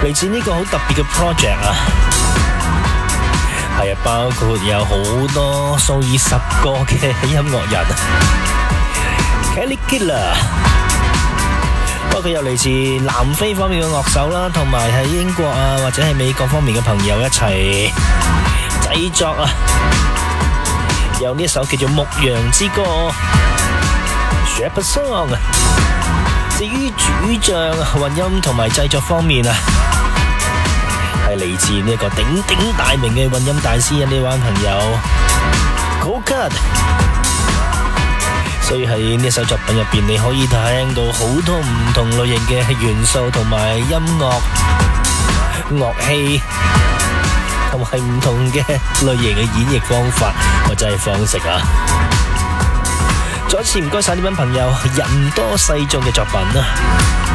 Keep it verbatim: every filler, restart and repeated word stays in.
嚟自呢個好特別嘅 project 啊，係啊，包括有好多數以十個嘅音樂人 Kelly Killer， 包括有嚟自南非方面嘅樂手啦，同埋喺英國啊或者係美國方面嘅朋友一齊製作啊，有呢一首叫做《牧羊之歌》Shepherd Song。至於主唱、混音同埋製作方面啊，係嚟自呢一個鼎鼎大名嘅混音大師啊，呢位朋友 Coldcut。所以喺呢首作品入邊，你可以聽到好多唔同類型嘅元素同埋音樂、樂器，同埋唔同嘅類型嘅演繹方法或者係方式啊！再一次唔該晒呢班朋友人多勢眾嘅作品啊！